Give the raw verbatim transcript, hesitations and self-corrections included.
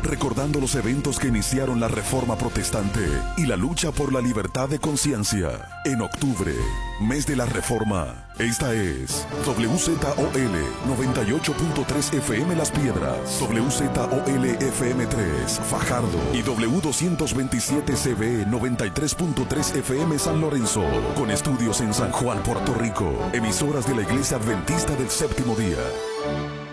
recordando los eventos que iniciaron la Reforma Protestante y la lucha por la libertad de conciencia. En octubre, mes de la Reforma, esta es W Z O L noventa y ocho punto tres F M Las Piedras, W Z O L F M tres Fajardo y W doscientos veintisiete C B noventa y tres punto tres F M San Lorenzo, con estudios en San Juan, Puerto Rico, emisoras de la Iglesia Adventista del Séptimo Día.